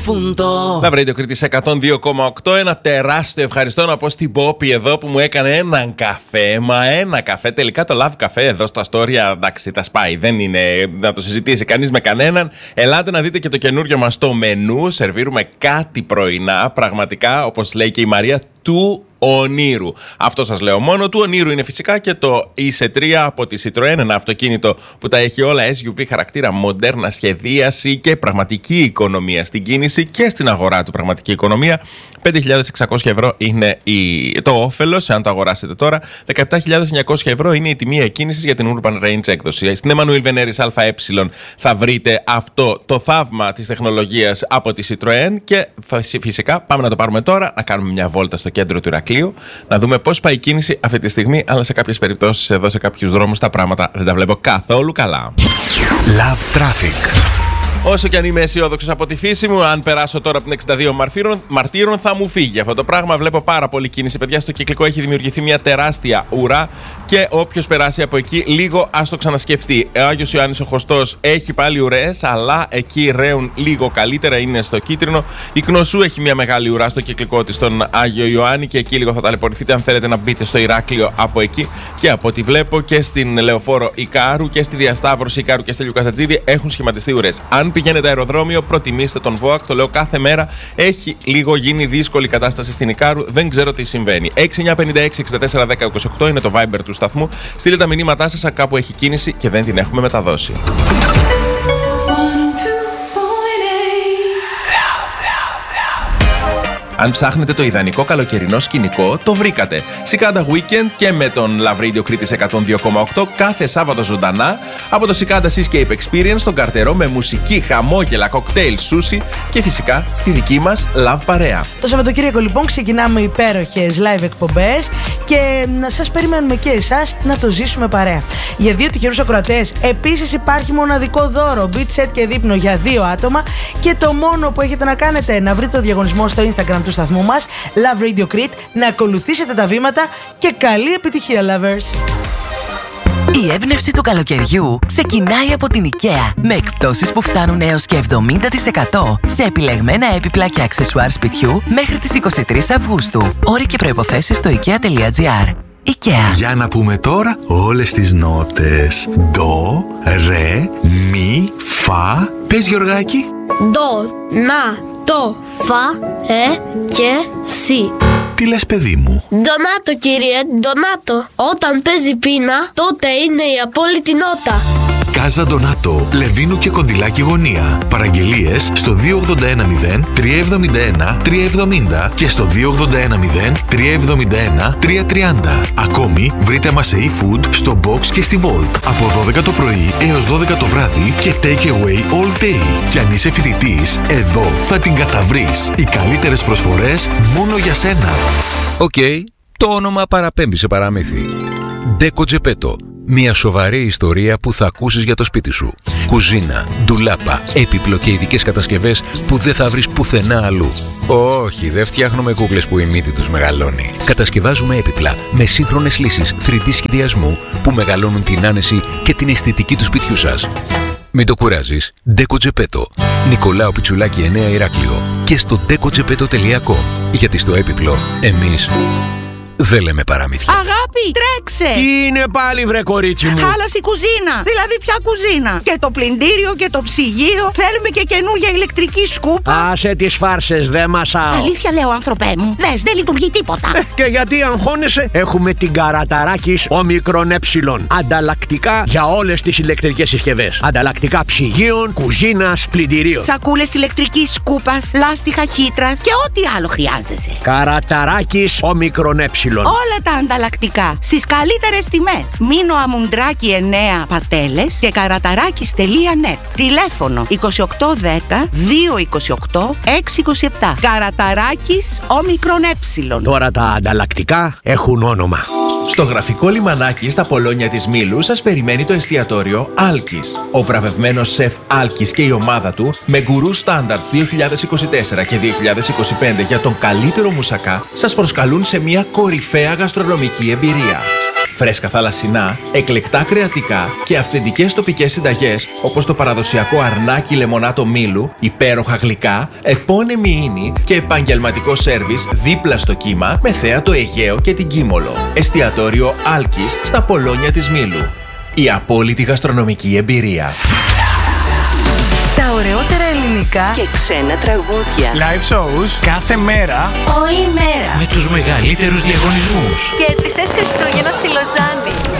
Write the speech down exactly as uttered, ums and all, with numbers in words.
difunto. Λαβ Radio Κρήτης εκατόν δύο κόμμα οκτώ. Ένα τεράστιο ευχαριστώ να πω στην Πόπη εδώ που μου έκανε έναν καφέ. Μα ένα καφέ. Τελικά το Love Café εδώ στα Αστόρια, εντάξει, τα σπάει. Δεν είναι να το συζητήσει κανείς με κανέναν. Ελάτε να δείτε και το καινούριο μας το μενού. Σερβίρουμε κάτι πρωινά. Πραγματικά, όπως λέει και η Μαρία, του ονείρου. Αυτό σας λέω. Μόνο του ονείρου είναι φυσικά και το ι σι τρία από τη Citroën, ένα αυτοκίνητο που τα έχει όλα, ες γιου βι χαρακτήρα, μοντέρνα σχεδίαση και πραγματική οικονομία στην κίνηση και στην αγορά του πραγματική οικονομία. πέντε χιλιάδες εξακόσια ευρώ είναι η... το όφελος, αν το αγοράσετε τώρα. δεκαεπτά χιλιάδες εννιακόσια ευρώ είναι η τιμή εκκίνησης για την Urban Range έκδοση. Στην Εμμανουήλ Βενέρης ΑΕ θα βρείτε αυτό το θαύμα της τεχνολογίας από τη Citroën και φυσικά πάμε να το πάρουμε τώρα, να κάνουμε μια βόλτα στο κέντρο του Ηρακλείου, να δούμε πώς πάει η κίνηση αυτή τη στιγμή, αλλά σε κάποιες περιπτώσεις εδώ σε κάποιους δρόμους τα πράγματα δεν τα βλέπω καθόλου καλά. Love Traffic. Όσο και αν είμαι αισιόδοξος από τη φύση μου, αν περάσω τώρα από την εξήντα δύο μαρτύρων, θα μου φύγει αυτό το πράγμα. Βλέπω πάρα πολύ κίνηση. Παιδιά, στο Κυκλικό έχει δημιουργηθεί μια τεράστια ουρά και όποιος περάσει από εκεί, λίγο ας το ξανασκεφτεί. Ο Άγιος Ιωάννης ο Χωστός έχει πάλι ουρές, αλλά εκεί ρέουν λίγο καλύτερα, είναι στο κίτρινο. Η Κνωσού έχει μια μεγάλη ουρά στο Κυκλικό της στον Άγιο Ιωάννη και εκεί λίγο θα ταλαιπωρηθείτε αν θέλετε να μπείτε στο Ηράκλειο από εκεί. Και από ό,τι βλέπω και στην Λεωφόρο Ικάρου και στη διασταύρωση Ικάρου και Στέλιου Καζατζίδη έχουν σχηματιστεί ουρές. Αν πηγαίνετε αεροδρόμιο, προτιμήστε τον ΒΟΑΚ. Το λέω κάθε μέρα. Έχει λίγο γίνει δύσκολη κατάσταση στην Ικάρου. Δεν ξέρω τι συμβαίνει. έξι εννιά πέντε έξι εξήντα τέσσερα δέκα είκοσι οκτώ είναι το Viber του σταθμού. Στείλτε τα μηνύματά σας. Κάπου έχει κίνηση και δεν την έχουμε μεταδώσει. Αν ψάχνετε το ιδανικό καλοκαιρινό σκηνικό, το βρήκατε. Σικάντα Weekend και με τον Love Radio Κρήτης εκατόν δύο κόμμα οκτώ κάθε Σάββατο ζωντανά από το Σικάντα Seascape Experience στον Καρτερό με μουσική, χαμόγελα, κοκτέιλ, σούσι και φυσικά τη δική μας Love Παρέα. Το Σαββατοκύριακο λοιπόν ξεκινάμε υπέροχες live εκπομπές και να σας περιμένουμε και εσάς να το ζήσουμε παρέα. Για δύο τυχερούς ακροατές επίσης υπάρχει μοναδικό δώρο, beat set και δείπνο για δύο άτομα και το μόνο που έχετε να κάνετε να βρείτε το διαγωνισμό στο Instagram του σταθμού μας, Love Radio Crete, να ακολουθήσετε τα βήματα και καλή επιτυχία, lovers! Η έμπνευση του καλοκαιριού ξεκινάει από την IKEA με εκπτώσεις που φτάνουν έως και εβδομήντα τοις εκατό σε επιλεγμένα έπιπλα και αξεσουάρ σπιτιού μέχρι τις είκοσι τρεις Αυγούστου. Όροι και προϋποθέσεις στο ikea τελεία gr. IKEA. Για να πούμε τώρα όλες τις νότες. Ντο, ρε, μι, φα. Πες, Γιωργάκη. Ντο, να, το, φα, ε και σι. Τι λες, παιδί μου? Ντονάτο, κύριε, ντονάτο. Όταν παίζει πείνα, τότε είναι η απόλυτη νότα. Κάζα Ντονάτο, Λεβίνου και Κονδυλάκη γωνία. Παραγγελίες στο δύο ογδόντα ένα μηδέν τρία εβδομήντα ένα τρία εβδομήντα και στο δύο ογδόντα ένα μηδέν τρία εβδομήντα ένα τρία τριάντα. Ακόμη βρείτε μας σε e-food στο Box και στη Volt από δώδεκα το πρωί έως δώδεκα το βράδυ και take away all day. Και αν είσαι φοιτητής, εδώ θα την καταβρεις. Οι καλύτερες προσφορές μόνο για σένα. Οκ, okay, το όνομα παραπέμπει σε παραμύθι. Ντέκο Τζεπέτο. Μια σοβαρή ιστορία που θα ακούσεις για το σπίτι σου. Κουζίνα, ντουλάπα, έπιπλο και ειδικές κατασκευές που δεν θα βρεις πουθενά αλλού. Όχι, δεν φτιάχνουμε κούκλες που η μύτη τους μεγαλώνει. Κατασκευάζουμε έπιπλα με σύγχρονες λύσεις θρι ντι σχεδιασμού που μεγαλώνουν την άνεση και την αισθητική του σπιτιού σας. Μην το κουράζεις. Ντέκο Τζεπέτο. Νικολάου Πιτσουλάκη εννέα Ηράκλειο. Και στο ντέκο τζεπέτο τελεία κομ. Γιατί στο έπιπλο εμείς δεν λέμε παραμύθια. Αγάπη, τρέξε! Τι είναι πάλι, βρε κορίτσι μου? Χάλασε η κουζίνα. Δηλαδή, ποια κουζίνα? Και το πλυντήριο και το ψυγείο. Θέλουμε και καινούργια ηλεκτρική σκούπα. Άσε τις φάρσες, δεν μασάω. Αλήθεια λέω, άνθρωπέ μου. Δες, δεν λειτουργεί τίποτα. Ε, και γιατί αγχώνεσαι? Έχουμε την Καραταράκης Όμικρον Ε. Ανταλλακτικά για όλες τις ηλεκτρικές συσκευές. Ανταλλακτικά ψυγείων, κουζίνας, πλυντηρίων. Σακούλες ηλεκτρικής σκούπας, λάστιχα χύτρας και ό,τι άλλο χρειάζεσαι. Καραταράκης Όμικρον Ε. Όλα τα ανταλλακτικά στις καλύτερες τιμές. Μήνο Αμουντράκη εννέα Παρτέλες και καραταράκης τελεία net. Τηλέφωνο είκοσι οκτώ δέκα δύο είκοσι οκτώ έξι είκοσι επτά. Καραταράκης Όμικρον Ε. Τώρα τα ανταλλακτικά έχουν όνομα. Στο γραφικό λιμανάκι στα Πολόνια της Μήλου σας περιμένει το εστιατόριο Άλκης. Ο βραβευμένος σεφ Άλκης και η ομάδα του με γκουρού Standards δύο χιλιάδες είκοσι τέσσερα και δύο χιλιάδες είκοσι πέντε για τον καλύτερο μουσακά σας προσκαλούν σε μια κορυφαία γαστρονομική εμπειρία. φρέσκα θαλασσινά, εκλεκτά κρεατικά και αυθεντικές τοπικές συνταγές όπως το παραδοσιακό αρνάκι λεμονάτο μήλου, υπέροχα γλυκά, επώνυμη ίνη και επαγγελματικό σέρβις δίπλα στο κύμα με θέα το Αιγαίο και την Κίμολο. Εστιατόριο Άλκης στα Πολόνια της Μήλου. Η απόλυτη γαστρονομική εμπειρία. Τα ωραιότερα ελληνικά και ξένα τραγούδια. Live shows κάθε μέρα. Όλη μέρα. Με τους μεγαλύτερους διαγωνισμούς. Κέρδισες Χριστούγεννα στη Λοζάνη.